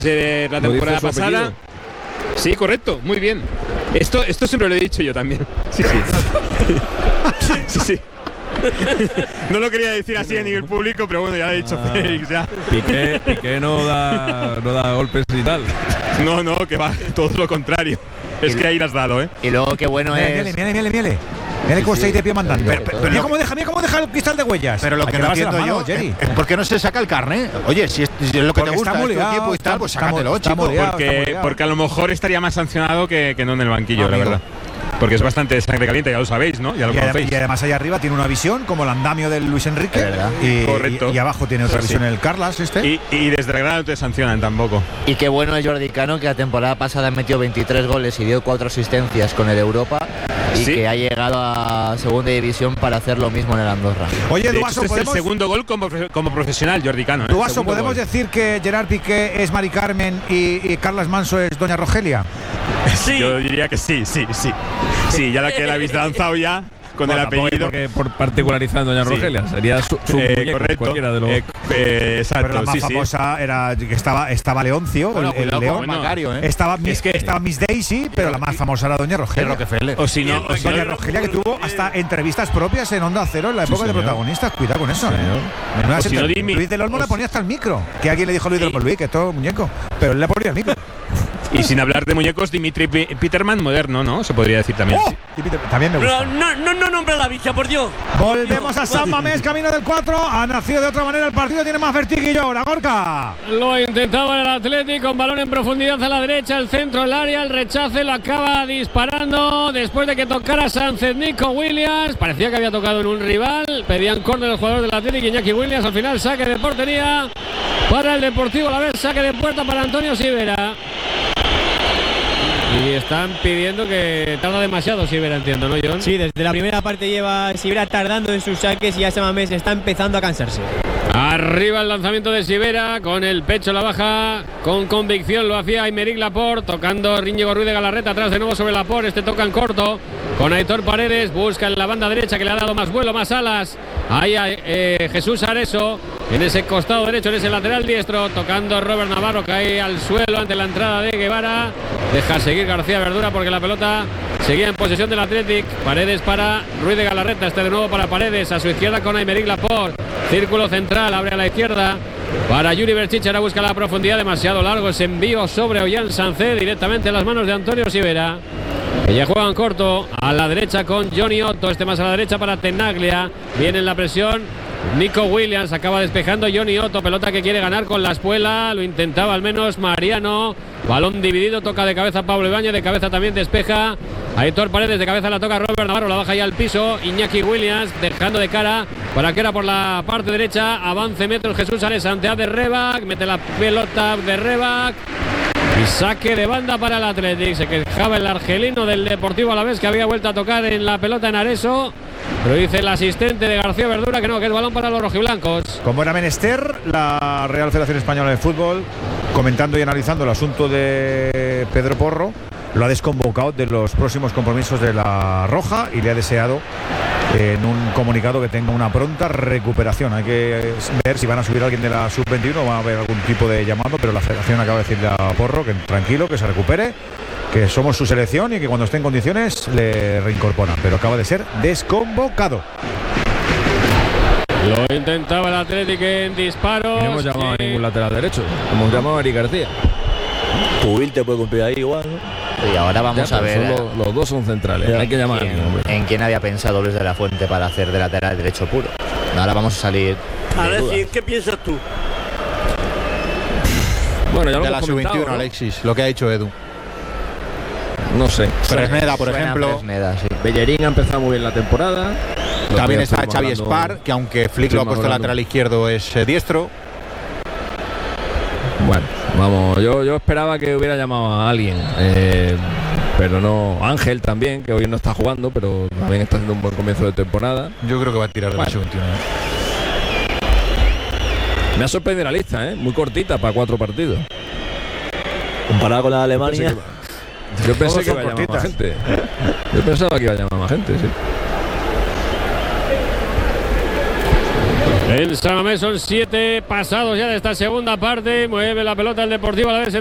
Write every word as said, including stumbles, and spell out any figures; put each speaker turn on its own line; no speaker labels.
eh, la temporada pasada. Sí, correcto, muy bien. Esto, esto siempre lo he dicho yo también. Sí, sí. sí, sí. No lo quería decir así a nivel público, pero bueno, ya lo he dicho ah, Félix, ya.
Piqué, Piqué no da, no da golpes y tal.
No, no, que va, todo lo contrario. Es que ahí las has dado, ¿eh?
Y luego qué bueno
miele,
es…
Miele, miele, miele, miele. Mira cómo está ahí de pie mandando.
Pero, pero, pero
mira cómo deja, mira cómo deja el cristal de huellas.
Pero lo que, que no entiendo yo es, es por qué no se saca el carnet. Oye, si es, si es lo que
porque
te gusta,
es tu
equipo y tal, pues sácatelo, chico.
Porque, porque a lo mejor estaría más sancionado que, que no en el banquillo, no, la verdad. Porque es bastante sangre caliente, ya lo sabéis, ¿no? Ya lo
y,
conocéis.
Y además allá arriba tiene una visión como el andamio del Luis Enrique. Y,
Correcto.
Y, y abajo tiene otra
sí,
visión
sí.
el Carlas este.
Y, y desde la grada no te sancionan tampoco.
Y qué bueno es Jordi Cano, que la temporada pasada metió veintitrés goles y dio cuatro asistencias con el Europa. Y ¿sí? que ha llegado a segunda división para hacer lo mismo en el Andorra.
Oye, Duaso,
este es el segundo gol como, como profesional, Jordi Cano. ¿eh?
Duaso, ¿podemos
gol.
decir que Gerard Piqué es Mari Carmen y, y Carlas Manso es Doña Rogelia?
Sí. Yo diría que sí, sí, sí. Sí, ya la que la habéis lanzado ya con bueno, el apellido.
Porque por particularizando Doña sí. Rogelia, sería su, su
eh,
muñeco,
correcto.
Cualquiera de los…
Eh, eh, exacto,
pero la más
sí,
famosa sí. era que estaba, estaba Leoncio, bueno, el, el León.
Bueno, Macario, ¿eh?
Estaba, es que, estaba Miss Daisy, pero la más famosa era Doña Rogelia.
O si no, o si
Doña
no,
Rogelia, que tuvo hasta entrevistas propias en Onda Cero en la época sí, de protagonistas. Cuidado con eso. Sí, si no, Luis del Olmo le ponía hasta el micro. Que alguien le dijo a Luis del Olmo, Luis, que esto es muñeco. Pero él le ponía el micro.
Y sin hablar de muñecos, Dimitri Peterman moderno, ¿no? Se podría decir también.
¡Oh!
Sí.
También me gusta.
No, no, no nombra la bicha, por Dios.
Volvemos a San Mamés, camino del cuatro. Ha nacido de otra manera el partido, tiene más vertiguillo ahora, Gorka.
Lo intentaba el Atlético con balón en profundidad a la derecha, el centro, el área, el rechace, lo acaba disparando después de que tocara Sánchez. Nico Williams, parecía que había tocado en un rival, pedían córner los jugadores del Atlético. Iñaki Williams, al final saque de portería para el Deportivo Alavés, saque de puerta para Antonio Sivera. Y están pidiendo que tarda demasiado Sivera, entiendo, ¿no, John?
Sí, desde la primera parte lleva Sivera tardando en sus saques y ya San Mamés está empezando a cansarse.
Arriba el lanzamiento de Sivera, con el pecho la baja, con convicción lo hacía Aymeric Laporte, tocando Íñigo Ruiz de Galarreta, atrás de nuevo sobre Laporte, este toca en corto, con Aitor Paredes, busca en la banda derecha que le ha dado más vuelo, más alas, ahí eh, Jesús Areso, en ese costado derecho, en ese lateral diestro, tocando Robert Navarro, cae al suelo ante la entrada de Guevara, deja seguir García Verdura porque la pelota seguía en posesión del Athletic. Paredes para Ruiz de Galarreta, este de nuevo para Paredes, a su izquierda con Aymeric Laporte, círculo central, abre a la izquierda para Yuri Berchiche, ahora busca la profundidad, demasiado largo ese envío sobre Ollán Sánchez, directamente en las manos de Antonio Sivera, que ya juega en corto, a la derecha con Johnny Otto, este más a la derecha para Tenaglia, viene en la presión Nico Williams, acaba despejando Johnny Otto, pelota que quiere ganar con la espuela, lo intentaba al menos Mariano, balón dividido, toca de cabeza Pablo Ibáñez, de cabeza también despeja Aitor Paredes, de cabeza la toca Robert Navarro, la baja ya al piso, Iñaki Williams dejando de cara para que era por la parte derecha, avance metros Jesús Ares ante de Rebac, mete la pelota de Rebac y saque de banda para el Athletic. Se quejaba el argelino del Deportivo Alavés que había vuelto a tocar en la pelota en Areso, pero dice el asistente de García Verdura que no, que es balón para los rojiblancos.
Como era menester, la Real Federación Española de Fútbol, comentando y analizando el asunto de Pedro Porro, lo ha desconvocado de los próximos compromisos de la Roja y le ha deseado en un comunicado que tenga una pronta recuperación. Hay que ver si van a subir a alguien de la sub veintiuno o va a haber algún tipo de llamado, pero la Federación acaba de decirle a Porro que tranquilo, que se recupere, que somos su selección y que cuando esté en condiciones le reincorporan, pero acaba de ser desconvocado.
Lo intentaba el Atlético en disparos.
No hemos llamado sí. a ningún lateral derecho, hemos llamado a Eric García.
Pubil te puede cumplir ahí igual, ¿no?
Y ahora vamos
ya,
a ver.
Los, los dos son centrales. Ya. Hay que llamar
¿En,
a alguien,
¿En quién había pensado Luis de la Fuente para hacer de lateral derecho puro? Ahora vamos a salir.
A ver, si, ¿qué piensas tú?
Bueno, ya lo
de
hemos
la sub veintiuno,
¿no?
Alexis, lo que ha dicho Edu.
No sé.
Fresneda, por
Suena
ejemplo.
Fresneda, sí.
Bellerín ha empezado muy bien la temporada.
También está Xavi Spar, que aunque Flick lo ha puesto lateral izquierdo, es eh, diestro.
Bueno, vamos, yo, yo esperaba que hubiera llamado a alguien, eh, pero no. Ángel también, que hoy no está jugando, pero también está haciendo un buen comienzo de temporada.
Yo creo que va a tirar de
bueno.
la sub veintiuno.
Me ha sorprendido la lista, ¿eh? Muy cortita para cuatro partidos.
Comparado con la de Alemania.
Yo pensé que iba a llamar más gente. Yo pensaba que iba a llamar más gente, sí.
En San Mamés son siete pasados ya de esta segunda parte. Mueve la pelota el Deportivo Alavés.